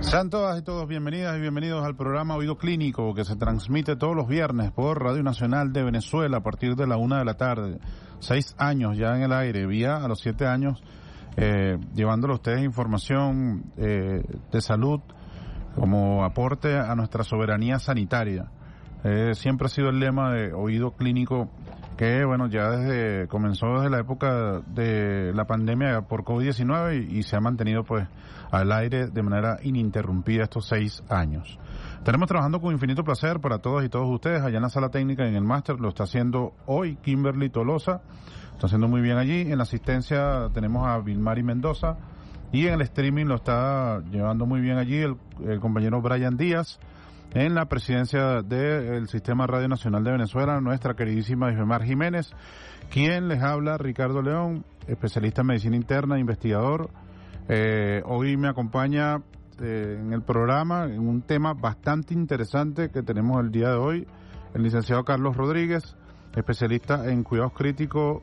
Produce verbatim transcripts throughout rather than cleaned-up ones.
Sean todas y todos bienvenidas y bienvenidos al programa Oído Clínico, que se transmite todos los viernes por Radio Nacional de Venezuela a partir de la una de la tarde. Seis años ya en el aire, vía a los siete años, eh, llevándole a ustedes información eh, de salud como aporte a nuestra soberanía sanitaria. Eh, siempre ha sido el lema de Oído Clínico, que bueno, ya desde comenzó desde la época de la pandemia por COVID diecinueve y, y se ha mantenido pues al aire de manera ininterrumpida estos seis años. Estaremos trabajando con infinito placer para todos y todos ustedes allá en la sala técnica y en el máster. Lo está haciendo hoy Kimberly Tolosa, está haciendo muy bien allí. En la asistencia tenemos a Vilmari Mendoza y en el streaming lo está llevando muy bien allí el, el compañero Brian Díaz. En la presidencia del Sistema Radio Nacional de Venezuela, nuestra queridísima Isbemar Jiménez, quien les habla, Ricardo León, especialista en medicina interna, investigador. Eh, hoy me acompaña eh, en el programa en un tema bastante interesante que tenemos el día de hoy, el licenciado Carlos Rodríguez, especialista en cuidados críticos,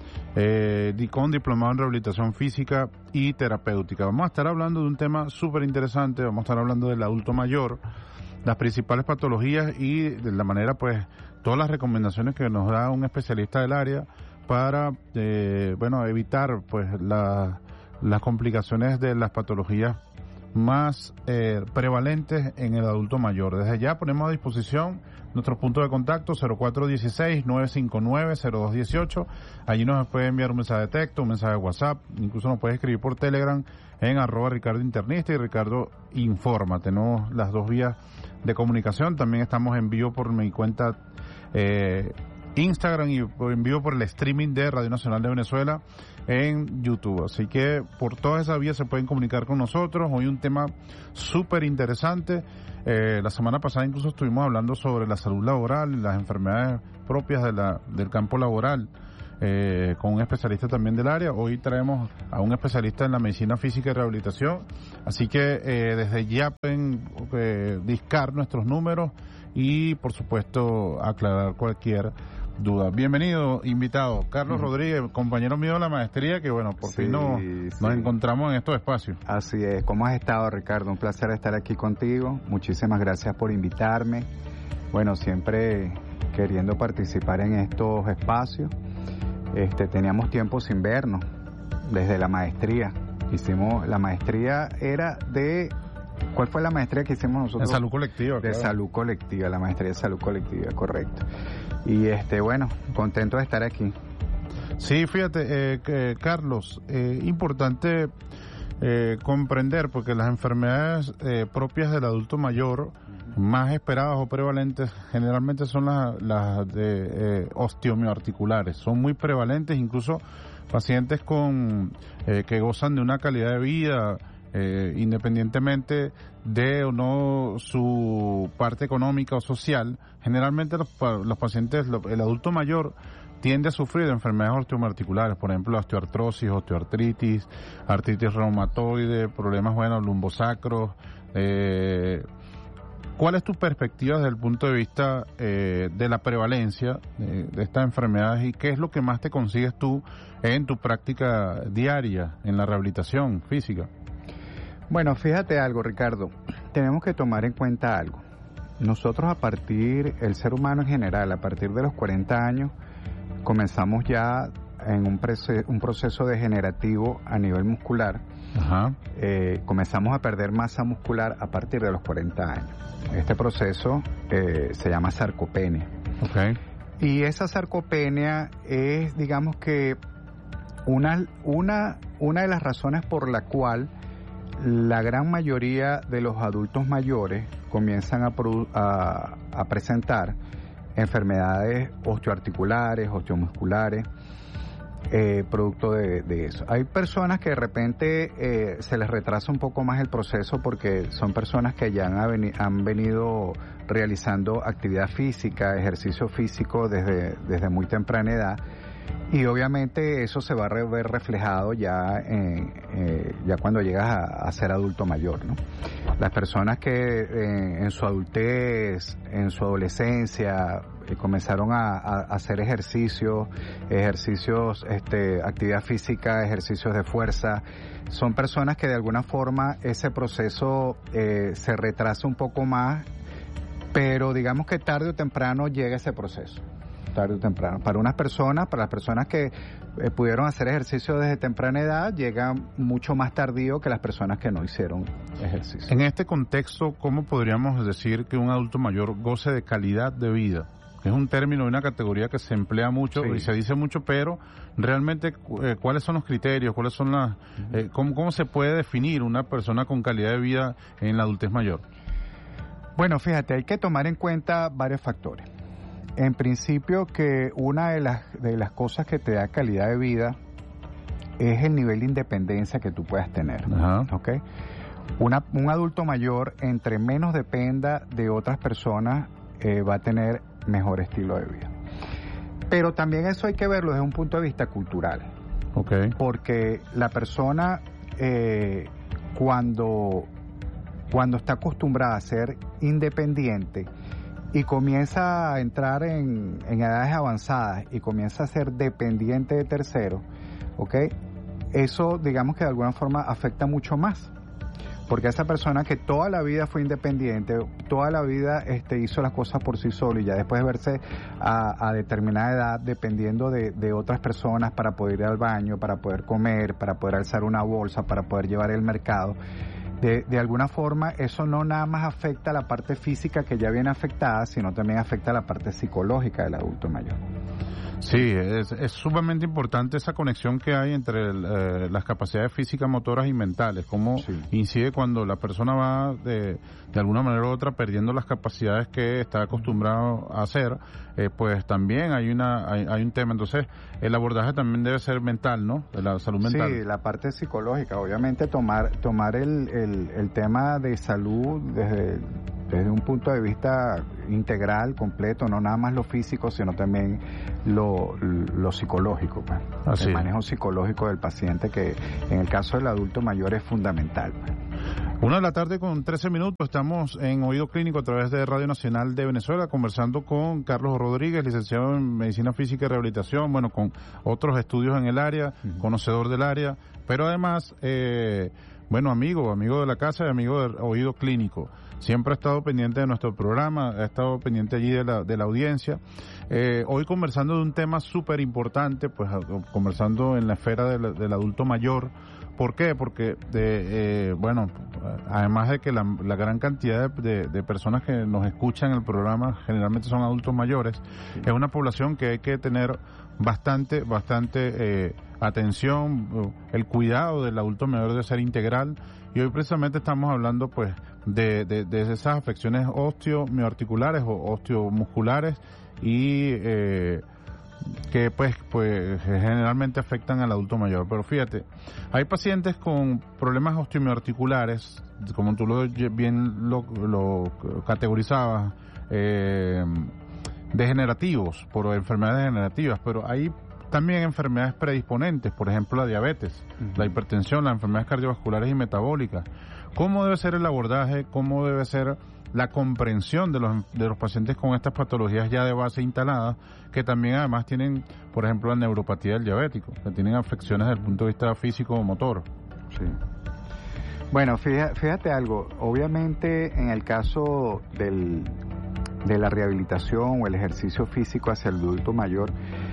eh, con diplomado en rehabilitación física y terapéutica. Vamos a estar hablando de un tema súper interesante, vamos a estar hablando del adulto mayor, las principales patologías y de la manera, pues, todas las recomendaciones que nos da un especialista del área para, eh, bueno, evitar, pues, la, las complicaciones de las patologías más eh, prevalentes en el adulto mayor. Desde ya ponemos a disposición nuestro punto de contacto cero cuatro uno seis, nueve cinco nueve, cero dos uno ocho. Allí nos puede enviar un mensaje de texto, un mensaje de WhatsApp, incluso nos puede escribir por Telegram en arroba Ricardo Internista y Ricardo Informa. Tenemos las dos vías de comunicación. También estamos en vivo por mi cuenta eh, Instagram y en vivo por el streaming de Radio Nacional de Venezuela en YouTube. Así que por todas esas vías se pueden comunicar con nosotros. Hoy un tema súper interesante. Eh, la semana pasada incluso estuvimos hablando sobre la salud laboral y las enfermedades propias de la, del campo laboral eh, con un especialista también del área. Hoy traemos a un especialista en la medicina física y rehabilitación. Así que eh, desde ya pueden eh, discar nuestros números y por supuesto aclarar cualquier duda. Bienvenido, invitado, Carlos mm. Rodríguez, compañero mío de la maestría, que bueno, por sí, fin nos, sí. nos encontramos en estos espacios. Así es. ¿Cómo has estado, Ricardo? Un placer estar aquí contigo. Muchísimas gracias por invitarme. Bueno, siempre queriendo participar en estos espacios. Este, teníamos tiempo sin vernos, desde la maestría. Hicimos, la maestría era de... ¿Cuál fue la maestría que hicimos nosotros? De salud colectiva. De claro. salud colectiva, la maestría de salud colectiva, correcto. Y este, bueno, contento de estar aquí. Sí, fíjate, eh, que, Carlos, eh, importante eh, comprender, porque las enfermedades eh, propias del adulto mayor, uh-huh. más esperadas o prevalentes, generalmente son las, las de eh, osteomioarticulares. Son muy prevalentes, incluso pacientes con eh, que gozan de una calidad de vida, Eh, independientemente de o no su parte económica o social. Generalmente los, los pacientes, el adulto mayor tiende a sufrir de enfermedades osteoarticulares, por ejemplo osteoartrosis, osteoartritis, artritis reumatoide, problemas, bueno, lumbosacros. Eh, ¿Cuál es tu perspectiva desde el punto de vista eh, de la prevalencia de, de estas enfermedades y qué es lo que más te consigues tú en tu práctica diaria en la rehabilitación física? Bueno, fíjate algo, Ricardo, tenemos que tomar en cuenta algo. Nosotros a partir, el ser humano en general, a partir de los cuarenta años, comenzamos ya en un, prese, un proceso degenerativo a nivel muscular. Ajá. Eh, comenzamos a perder masa muscular a partir de los cuarenta años. Este proceso eh, se llama sarcopenia. Okay. Y esa sarcopenia es, digamos que, una, una, una de las razones por la cual la gran mayoría de los adultos mayores comienzan a, produ- a, a presentar enfermedades osteoarticulares, osteomusculares, eh, producto de, de eso. Hay personas que de repente eh, se les retrasa un poco más el proceso porque son personas que ya han, aveni- han venido realizando actividad física, ejercicio físico desde, desde muy temprana edad. Y obviamente eso se va a ver reflejado ya en, eh, ya cuando llegas a, a ser adulto mayor, ¿no? Las personas que eh, en su adultez, en su adolescencia, eh, comenzaron a, a, a hacer ejercicios, ejercicios, este, actividad física, ejercicios de fuerza, son personas que de alguna forma ese proceso eh, se retrasa un poco más, pero digamos que tarde o temprano llega ese proceso. Tarde o temprano. Para unas personas, para las personas que eh, pudieron hacer ejercicio desde temprana edad, llega mucho más tardío que las personas que no hicieron ejercicio. En este contexto, ¿cómo podríamos decir que un adulto mayor goce de calidad de vida? Es un término, una categoría que se emplea mucho, sí, y se dice mucho, pero realmente, eh, ¿cuáles son los criterios? ¿Cuáles son las, eh, cómo, cómo se puede definir una persona con calidad de vida en la adultez mayor? Bueno, fíjate, hay que tomar en cuenta varios factores. En principio, que una de las, de las cosas que te da calidad de vida es el nivel de independencia que tú puedas tener. Ajá. ¿Okay? Una, un adulto mayor, entre menos dependa de otras personas, eh, va a tener mejor estilo de vida. Pero también eso hay que verlo desde un punto de vista cultural. Okay. Porque la persona, eh, cuando, cuando está acostumbrada a ser independiente, y comienza a entrar en, en edades avanzadas y comienza a ser dependiente de terceros, ¿ok? Eso, digamos que de alguna forma afecta mucho más. Porque esa persona que toda la vida fue independiente, toda la vida este, hizo las cosas por sí solo, y ya después de verse a, a determinada edad dependiendo de, de otras personas para poder ir al baño, para poder comer, para poder alzar una bolsa, para poder llevar el mercado, De, de alguna forma eso no nada más afecta la parte física que ya viene afectada, sino también afecta la parte psicológica del adulto mayor. Sí, es, es sumamente importante esa conexión que hay entre el, eh, las capacidades físicas, motoras y mentales, cómo sí. incide cuando la persona va de, de alguna manera u otra perdiendo las capacidades que está acostumbrado a hacer, eh, pues también hay una hay, hay un tema. Entonces, el abordaje también debe ser mental, ¿no? De la salud mental. Sí, la parte psicológica, obviamente tomar tomar el, el, el tema de salud desde desde un punto de vista integral, completo, no nada más lo físico, sino también lo, lo psicológico, pues. Así El es. manejo psicológico del paciente, que en el caso del adulto mayor es fundamental, pues. Una de la tarde con trece minutos, estamos en Oído Clínico a través de Radio Nacional de Venezuela, conversando con Carlos Rodríguez, licenciado en Medicina Física y Rehabilitación, bueno, con otros estudios en el área, uh-huh. conocedor del área, pero además, eh, bueno, amigo, amigo de la casa y amigo de Oído Clínico. Siempre ha estado pendiente de nuestro programa, ha estado pendiente allí de la, de la audiencia. Eh, hoy conversando de un tema súper importante, pues conversando en la esfera del, del adulto mayor. ¿Por qué? Porque, de, eh, bueno, además de que la, la gran cantidad de, de, de personas que nos escuchan el programa generalmente son adultos mayores, sí. es una población que hay que tener bastante, bastante eh, atención. El cuidado del adulto mayor debe ser integral. Y hoy precisamente estamos hablando, pues, de, de, de esas afecciones osteomioarticulares o osteomusculares y eh, que pues pues generalmente afectan al adulto mayor. Pero fíjate, hay pacientes con problemas osteomioarticulares, como tú lo, bien lo, lo categorizabas, eh, degenerativos, por enfermedades degenerativas, pero hay también enfermedades predisponentes, por ejemplo la diabetes, uh-huh. la hipertensión, las enfermedades cardiovasculares y metabólicas. ¿Cómo debe ser el abordaje? ¿Cómo debe ser la comprensión de los de los pacientes con estas patologías ya de base instaladas, que también además tienen, por ejemplo, la neuropatía del diabético, que tienen afecciones desde el punto de vista físico o motor? Sí. Bueno, fíjate, fíjate algo. Obviamente, en el caso del, de la rehabilitación o el ejercicio físico hacia el adulto mayor,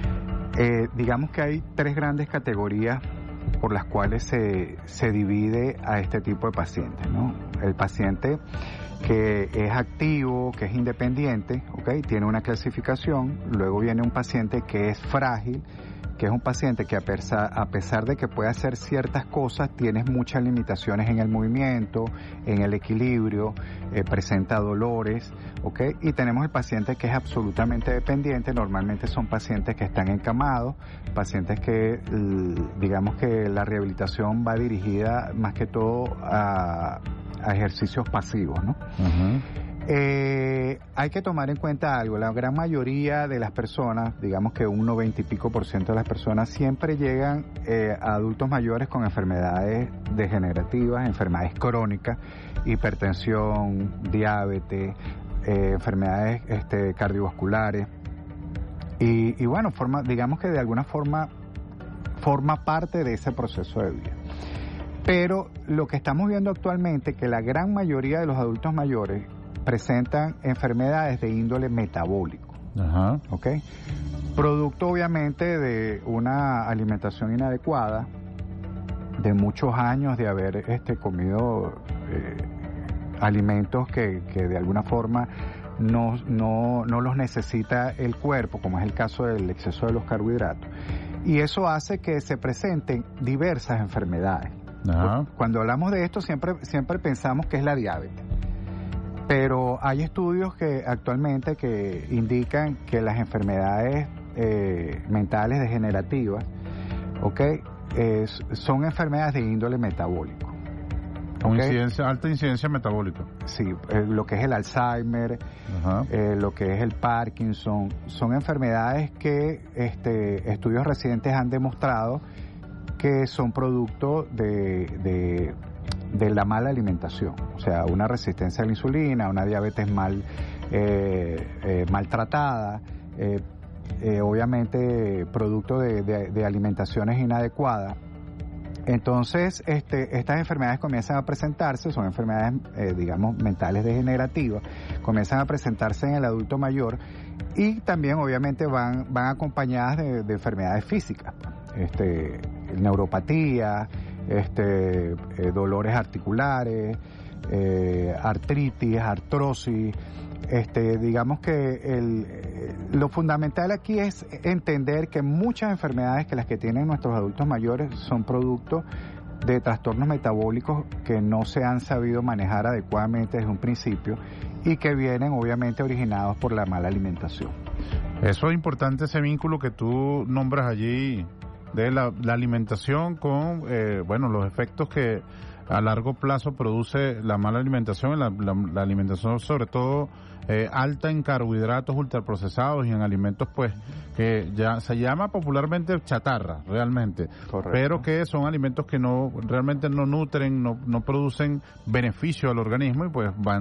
Eh, digamos que hay tres grandes categorías por las cuales se, se divide a este tipo de pacientes, ¿no? El paciente que es activo, que es independiente, ¿ok? Tiene una clasificación. Luego viene un paciente que es frágil, que es un paciente que a pesar, a pesar de que puede hacer ciertas cosas, tiene muchas limitaciones en el movimiento, en el equilibrio, eh, presenta dolores, ¿ok? Y tenemos el paciente que es absolutamente dependiente. Normalmente son pacientes que están encamados, pacientes que, digamos que la rehabilitación va dirigida más que todo a, a ejercicios pasivos, ¿no? Uh-huh. Eh, hay que tomar en cuenta algo, la gran mayoría de las personas, digamos que un noventa y pico por ciento de las personas siempre llegan eh, a adultos mayores con enfermedades degenerativas, enfermedades crónicas, hipertensión, diabetes, eh, enfermedades este, cardiovasculares y, y bueno, forma, digamos que de alguna forma forma parte de ese proceso de vida. Pero lo que estamos viendo actualmente es que la gran mayoría de los adultos mayores presentan enfermedades de índole metabólico. Ajá. ¿Ok? Producto obviamente de una alimentación inadecuada, de muchos años de haber este, comido eh, alimentos que, que de alguna forma no, no, no los necesita el cuerpo, como es el caso del exceso de los carbohidratos. Y eso hace que se presenten diversas enfermedades. Ajá. Cuando hablamos de esto siempre, siempre pensamos que es la diabetes. Pero hay estudios que actualmente que indican que las enfermedades eh, mentales degenerativas, ¿ok? Eh, son enfermedades de índole metabólico. Con ¿Okay? incidencia, alta incidencia metabólica. Sí, eh, lo que es el Alzheimer, eh, lo que es el Parkinson, son enfermedades que este, estudios recientes han demostrado que son producto de, de de la mala alimentación, o sea, una resistencia a la insulina, una diabetes mal eh, eh, maltratada, eh, eh, obviamente producto de, de, de alimentaciones inadecuadas. Entonces, este, estas enfermedades comienzan a presentarse, son enfermedades, eh, digamos, mentales degenerativas, comienzan a presentarse en el adulto mayor y también, obviamente, van, van acompañadas de, de enfermedades físicas, este, neuropatía, este, eh, dolores articulares, eh, artritis, artrosis. Este, digamos que el, eh, lo fundamental aquí es entender que muchas enfermedades que las que tienen nuestros adultos mayores son producto de trastornos metabólicos que no se han sabido manejar adecuadamente desde un principio y que vienen obviamente originados por la mala alimentación. Eso es importante, ese vínculo que tú nombras allí de la, la alimentación con, eh, bueno, los efectos que a largo plazo produce la mala alimentación, la, la, la alimentación sobre todo eh, alta en carbohidratos ultraprocesados y en alimentos pues que ya se llama popularmente chatarra realmente. Correcto. Pero que son alimentos que no realmente no nutren, no, no producen beneficio al organismo y pues van